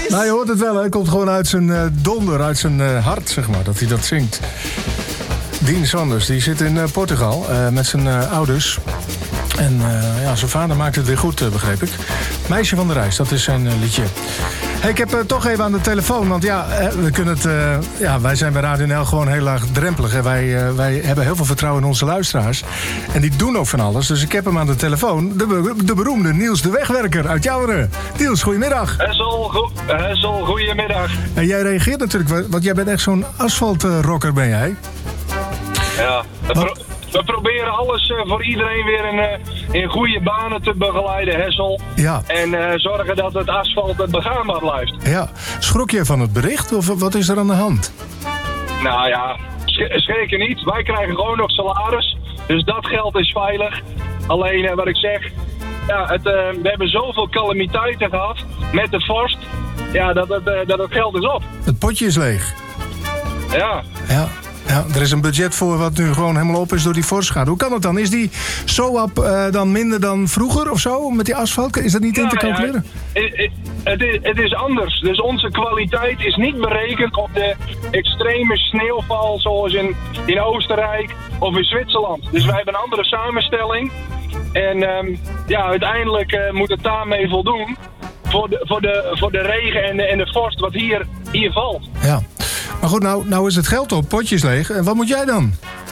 Nou, je hoort het wel, hè. Het komt gewoon uit zijn donder, uit zijn hart, zeg maar, dat hij dat zingt. Dean Sanders, die zit in Portugal met zijn ouders. En zijn vader maakt het weer goed, begreep ik. Meisje van de Reis, dat is zijn liedje. Hey, ik heb toch even aan de telefoon, want we kunnen het... wij zijn bij Radio NL gewoon heel erg drempelig. Wij hebben heel veel vertrouwen in onze luisteraars. En die doen ook van alles. Dus ik heb hem aan de telefoon. De beroemde Niels de Wegwerker uit Jouweren. Niels, goedemiddag. Hessel, goedemiddag. En jij reageert natuurlijk, want jij bent echt zo'n asfaltrocker, ben jij? Ja, we proberen alles voor iedereen weer in goede banen te begeleiden, Hessel. Ja. En zorgen dat het asfalt begaanbaar blijft. Ja. Schrok je van het bericht of wat is er aan de hand? Nou ja, schrikken niet. Wij krijgen gewoon nog salaris. Dus dat geld is veilig. Alleen wat ik zeg, we hebben zoveel calamiteiten gehad met de vorst. Ja, dat het geld is op. Het potje is leeg. Ja. Ja, er is een budget voor wat nu gewoon helemaal op is door die vorstschade. Hoe kan het dan? Is die SOAP dan minder dan vroeger of zo met die asfalt? Is dat niet in te calculeren? Het is anders. Dus onze kwaliteit is niet berekend op de extreme sneeuwval zoals in Oostenrijk of in Zwitserland. Dus wij hebben een andere samenstelling. En uiteindelijk moet het daarmee voldoen voor de regen en de vorst wat hier valt. Ja. Maar goed, nou is het geld op, potjes leeg. En wat moet jij dan?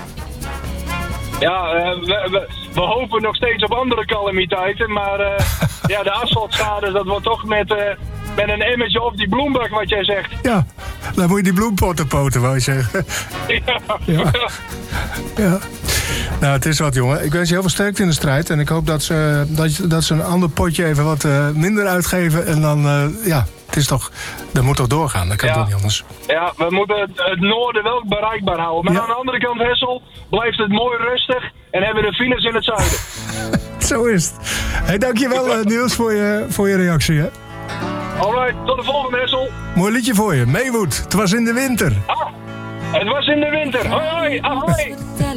Ja, we hopen nog steeds op andere calamiteiten. Maar de asfaltschade, dat wordt toch met een emmertje op die bloembak, wat jij zegt. Ja, dan moet je die bloempotten poten, wou je zeggen. Ja. Nou, het is wat, jongen. Ik wens je heel veel sterkte in de strijd. En ik hoop dat ze een ander potje even wat minder uitgeven. En dan, het is toch... Dat moet toch doorgaan? Dat kan toch niet anders? Ja, we moeten het noorden wel bereikbaar houden. Maar aan de andere kant, Hessel, blijft het mooi rustig. En hebben we de files in het zuiden. Zo is het. Hey, dankjewel Niels voor je reactie, hè. Alright, tot de volgende, Hessel. Mooi liedje voor je. Maywood. Het was in de winter. Het was in de winter. Hoi, ahoi.